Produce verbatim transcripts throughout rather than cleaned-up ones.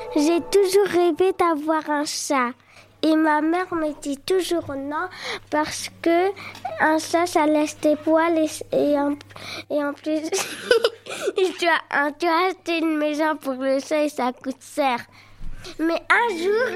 J'ai toujours rêvé d'avoir un chat. Et ma mère me dit toujours non parce que un chat, ça laisse des poils et, et, en, et en plus, tu, as, tu as acheté une maison pour le chat et ça coûte cher. Mais un jour,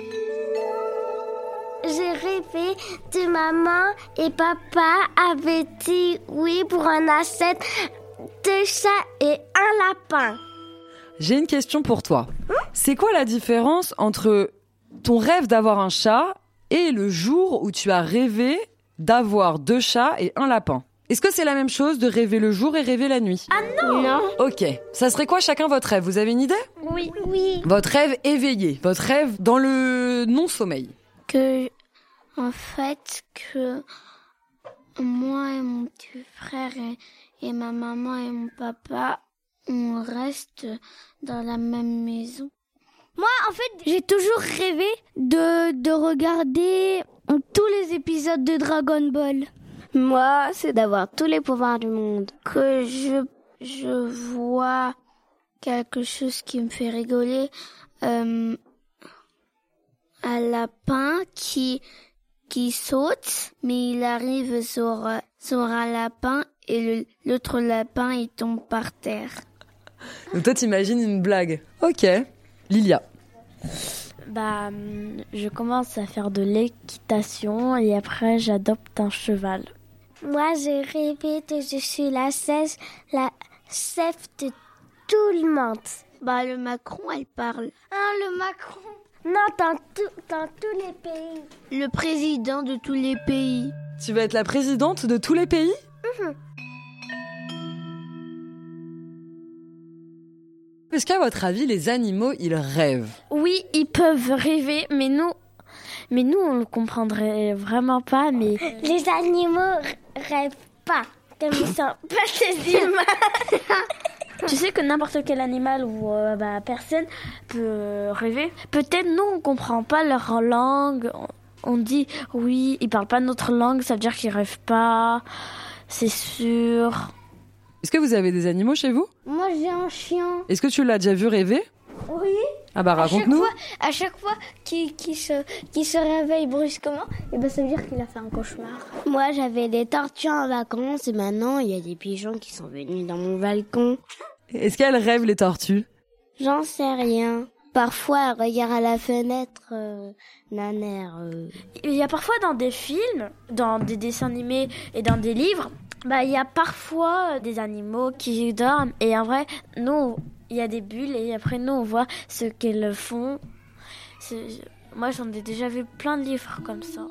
j'ai rêvé de maman et papa avaient dit oui pour un assiette, deux chats et un lapin. J'ai une question pour toi. Hum? C'est quoi la différence entre ton rêve d'avoir un chat et le jour où tu as rêvé d'avoir deux chats et un lapin? Est-ce que c'est la même chose de rêver le jour et rêver la nuit? Ah non! Non. Ok. Ça serait quoi chacun votre rêve? Vous avez une idée? Oui. Oui. Votre rêve éveillé. Votre rêve dans le non-sommeil. Que, en fait, que moi et mon petit frère et, et ma maman et mon papa, on reste dans la même maison. Moi, en fait, j'ai toujours rêvé de, de regarder tous les épisodes de Dragon Ball. Moi, c'est d'avoir tous les pouvoirs du monde. Que je, je vois quelque chose qui me fait rigoler. Euh, un lapin qui, qui saute, mais il arrive sur, sur un lapin et le, l'autre lapin, il tombe par terre. Donc toi, t'imagines une blague. Ok. Lilia. Bah, je commence à faire de l'équitation et après, j'adopte un cheval. Moi, j'ai rêvé que je suis la chef, la chef de tout le monde. Bah, le Macron, elle parle. Ah, le Macron. Non, dans, tout, dans tous les pays. Le président de tous les pays. Tu vas être la présidente de tous les pays ? Mmh. Est-ce qu'à votre avis, les animaux, ils rêvent ? Oui, ils peuvent rêver, mais nous, mais nous, on le comprendrait vraiment pas. Mais les animaux r- rêvent pas, comme ils sont pas des humains. Tu sais que n'importe quel animal ou euh, bah, personne peut rêver. Peut-être nous, on comprend pas leur langue. On dit oui, ils parlent pas notre langue, ça veut dire qu'ils rêvent pas. C'est sûr. Est-ce que vous avez des animaux chez vous ? Moi, j'ai un chien. Est-ce que tu l'as déjà vu rêver ? Oui. Ah bah raconte-nous. À chaque fois, à chaque fois qu'il, qu'il, se, qu'il se réveille brusquement, et ben ça veut dire qu'il a fait un cauchemar. Moi, j'avais des tortues en vacances et maintenant, il y a des pigeons qui sont venus dans mon balcon. Est-ce qu'elles rêvent, les tortues ? J'en sais rien. Parfois, elle regarde à la fenêtre euh, d'un air... Euh... Il y a parfois dans des films, dans des dessins animés et dans des livres, bah, il y a parfois des animaux qui dorment. Et en vrai, nous, il y a des bulles et après, nous, on voit ce qu'elles font. C'est... Moi, j'en ai déjà vu plein de livres comme ça.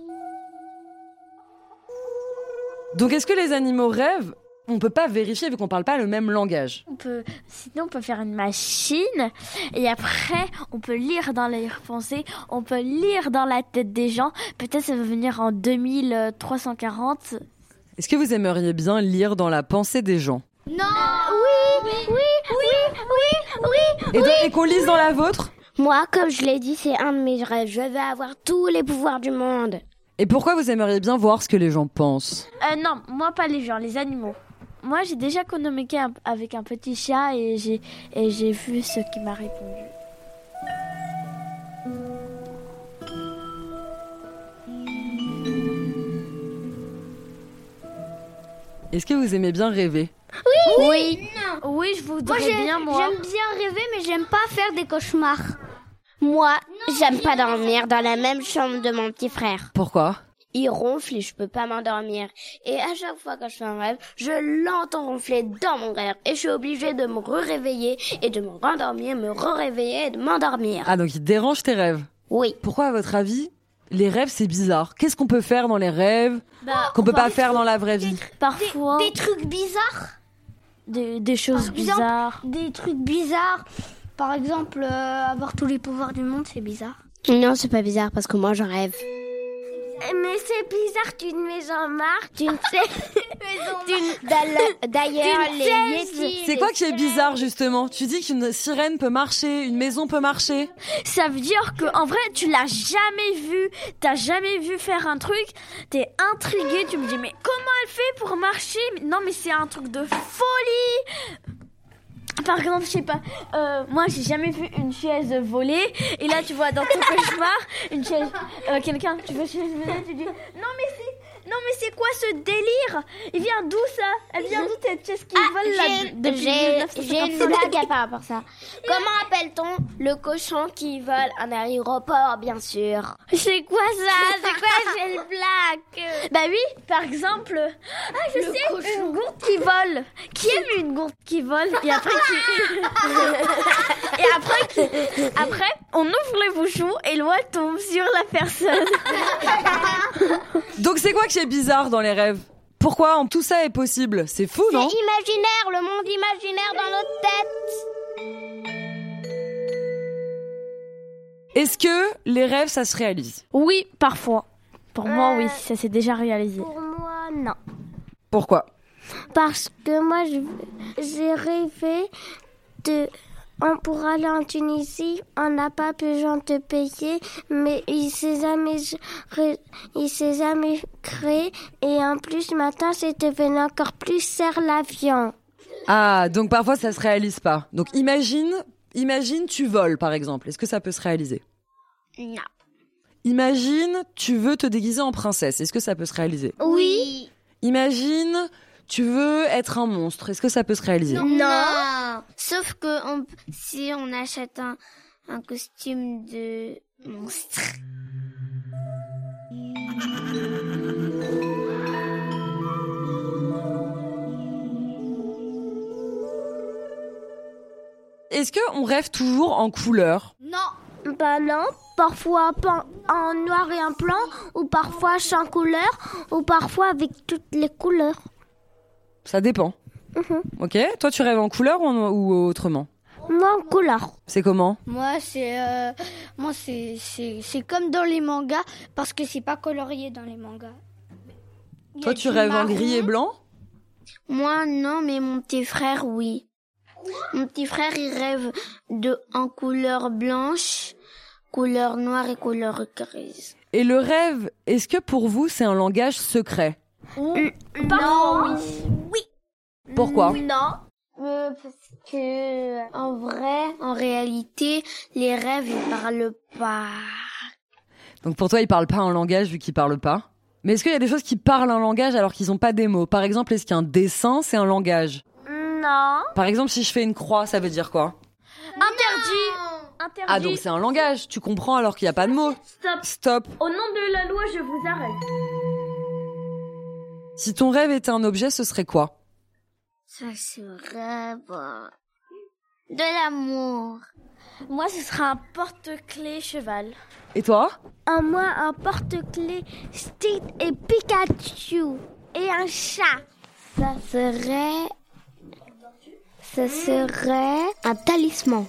Donc, est-ce que les animaux rêvent ? On peut pas vérifier vu qu'on parle pas le même langage. On peut, sinon on peut faire une machine et après on peut lire dans les pensées, on peut lire dans la tête des gens. Peut-être ça va venir en deux mille trois cent quarante. Est-ce que vous aimeriez bien lire dans la pensée des gens ? Non. Oui, oui, oui, oui, oui, oui. Et, donc, et qu'on lise dans la vôtre ? Moi, comme je l'ai dit, c'est un de mes rêves. Je veux avoir tous les pouvoirs du monde. Et pourquoi vous aimeriez bien voir ce que les gens pensent ? Euh, non, moi pas les gens, les animaux. Moi, j'ai déjà communiqué avec un petit chat et j'ai, et j'ai vu ce qu'il m'a répondu. Est-ce que vous aimez bien rêver ? Oui. Oui. Non. Oui, je voudrais moi, bien, moi. J'aime bien rêver, mais j'aime pas faire des cauchemars. Moi, non, j'aime pas dormir dans la même chambre de mon petit frère. Pourquoi ? Il ronfle et je peux pas m'endormir. Et à chaque fois que je fais un rêve, je l'entends ronfler dans mon rêve. Et je suis obligée de me réveiller et de me rendormir, me réveiller et de m'endormir. Ah, donc il dérange tes rêves ? Oui. Pourquoi, à votre avis, les rêves, c'est bizarre ? Qu'est-ce qu'on peut faire dans les rêves bah, qu'on peut pas faire trucs, dans la vraie vie ? Parfois. Des, des trucs bizarres. Des, des choses Par bizarres. Exemple, des trucs bizarres. Par exemple, euh, avoir tous les pouvoirs du monde, c'est bizarre. Non, c'est pas bizarre parce que moi, je rêve. Mais c'est bizarre qu'une maison marche, d'une D'ailleurs, les Yétis... C'est quoi qui est bizarre, justement ? Tu dis qu'une sirène peut marcher, une maison peut marcher. Ça veut dire que, en vrai, tu l'as jamais vu. T'as jamais vu faire un truc. T'es intrigué. Tu me dis, mais comment elle fait pour marcher ? Non, mais c'est un truc de folie. Par exemple, je sais pas, euh, moi j'ai jamais vu une chaise voler et là tu vois dans ton cauchemar une chaise, euh, quelqu'un, tu veux une chaise voler, tu dis non mais c'est, non mais c'est quoi ce délire? Il vient d'où ça? Elle vient d'où cette chaise qui Ah, vole là j'ai- depuis j'ai- mille neuf cent j'ai une cinquante-sept? blague par rapport à ça. Comment appelle-t-on le cochon qui vole un aéroport, bien sûr? C'est quoi ça? C'est quoi cette blague? Bah oui, par exemple, ah je Le sais, cochon. une gourde qui vole. Qui aime une gourde qui vole et après qui... et après qui... après on ouvre les bouchons et l'eau tombe sur la personne. Donc c'est quoi qui est bizarre dans les rêves? Pourquoi tout ça est possible? C'est fou, C'est non? imaginaire, le monde imaginaire dans notre tête. Est-ce que les rêves, ça se réalise? Oui, parfois. Pour moi, Euh, oui, ça s'est déjà réalisé. Pour moi, non. Pourquoi? Parce que moi, je- j'ai rêvé de... On, pour aller en Tunisie, on n'a pas besoin de payer, mais il s'est jamais, ré- il s'est jamais créé. Et en plus, maintenant, c'est devenu encore plus cher l'avion. Ah, donc parfois ça se réalise pas. Donc imagine, imagine tu voles par exemple. Est-ce que ça peut se réaliser? Non. Imagine tu veux te déguiser en princesse. Est-ce que ça peut se réaliser? Oui. Imagine tu veux être un monstre. Est-ce que ça peut se réaliser? Non. Sauf que on- si on achète un, un costume de monstre. Est-ce qu'on rêve toujours en couleur? Non. Bah non. Parfois pas en noir et en blanc, ou parfois sans couleur, ou parfois avec toutes les couleurs. Ça dépend. Mhm. Ok. Toi tu rêves en couleur ou, en- ou autrement? Moi en couleur. C'est comment? Moi, c'est euh, moi c'est c'est c'est comme dans les mangas parce que c'est pas colorié dans les mangas. Il y a Toi tu du rêves en marron. gris et blanc? Moi non, mais mon petit frère oui. Mon petit frère il rêve de en couleur blanche, couleur noire et couleur grise. Et le rêve, est-ce que pour vous c'est un langage secret? Parfois, oui. Pourquoi? Non. Euh, parce que en vrai, en réalité, les rêves ils parlent pas. Donc pour toi, ils parlent pas un langage vu qu'ils parlent pas. Mais est-ce qu'il y a des choses qui parlent un langage alors qu'ils ont pas des mots? Par exemple, est-ce qu'un dessin, c'est un langage? Non. Par exemple, si je fais une croix, ça veut dire quoi? Interdit. Interdit. Ah, donc c'est un langage. Tu comprends alors qu'il y a pas de mots. Stop. Stop. Au nom de la loi, je vous arrête. Si ton rêve était un objet, ce serait quoi? Ça serait bon. De l'amour. Moi, ce sera un porte-clés cheval. Et toi? À moi, un porte-clés Stitch et Pikachu. Et un chat. Ça serait... Ça serait un talisman.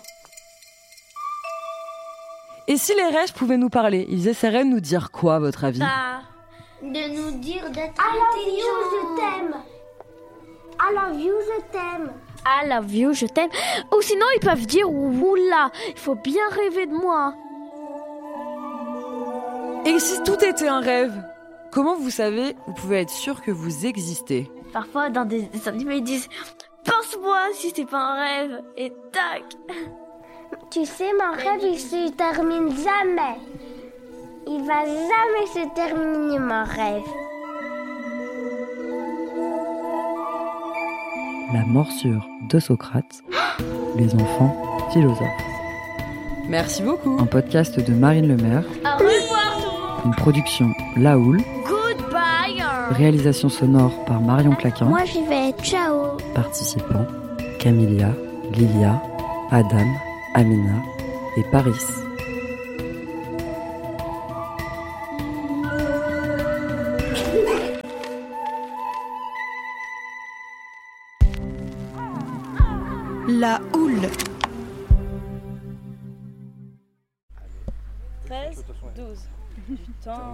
Et si les rêves pouvaient nous parler, ils essaieraient de nous dire quoi, à votre avis? Bah, De nous dire d'être intelligent. Je t'aime. I love you, je t'aime. I love you, je t'aime. Ou sinon, ils peuvent dire oula, il faut bien rêver de moi. Et si tout était un rêve, comment vous savez, vous pouvez être sûr que vous existez? Parfois, dans des des animés, ils disent pense-moi si c'est pas un rêve. Et tac. Tu sais, mon rêve, il se termine jamais. Il va jamais se terminer, mon rêve. La morsure de Socrate, les enfants philosophes. Merci beaucoup. Un podcast de Marine Lemaire, Au revoir tout le monde. une production La Houle, Goodbye. réalisation sonore par Marion Claquin, Moi, j'y vais. Ciao. participants Camilia, Lilia, Adam, Amina et Paris. La Houle. treize, douze. Du temps.